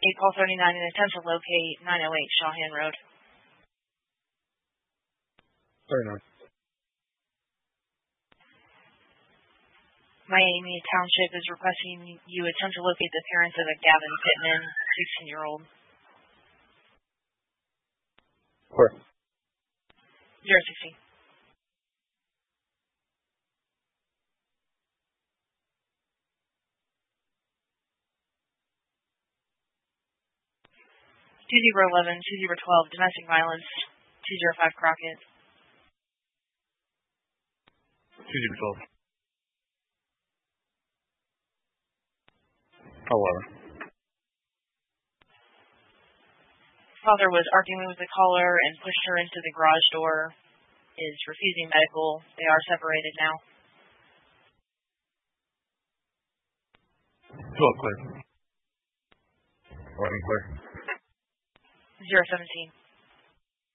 call 39 and attempt to locate 908 Shawhan Road. 39. Miami Township is requesting you attempt to locate the parents of a Gavin Pittman, 16-year-old. Where? 016. Two 2011, 2012, domestic violence, 205 Crockett. 2012. 11. Father was arguing with the caller and pushed her into the garage door. Is refusing medical. They are separated now. 12 clear. 11 clear. 017.